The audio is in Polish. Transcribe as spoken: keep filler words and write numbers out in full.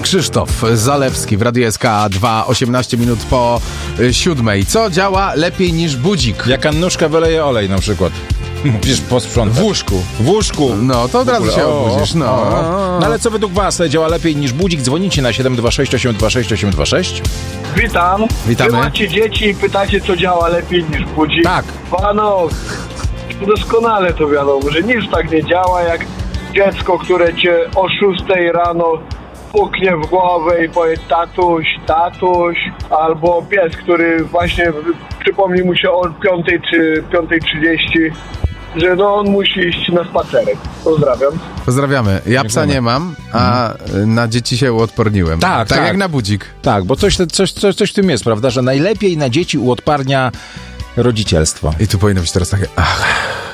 Krzysztof Zalewski w Radiu S K dwa, osiemnaście minut po siódmej. Co działa lepiej niż budzik? Jak Annuszka wyleje olej na przykład. Musisz posprzątać. W łóżku. W łóżku. No, to od razu się obudzisz. No. no ale co według was działa lepiej niż budzik? Dzwonicie na siedem dwa sześć osiem dwa sześć osiem dwa sześć. Witam. Witamy. Wy macie dzieci i pytacie, co działa lepiej niż budzik. Tak. Pano, doskonale to wiadomo, że nic tak nie działa jak dziecko, które cię o szóstej rano puknie w głowę i powie tatuś, tatuś, albo pies, który właśnie przypomni mu się o piątej czy piątej trzydzieści, że no on musi iść na spacerek. Pozdrawiam. Pozdrawiamy. Ja psa nie mam, a na dzieci się uodporniłem. Tak, tak. tak. jak na budzik. Tak, bo coś, coś, coś, coś w tym jest, prawda, że najlepiej na dzieci uodparnia rodzicielstwo. I tu powinno być teraz takie... Ach.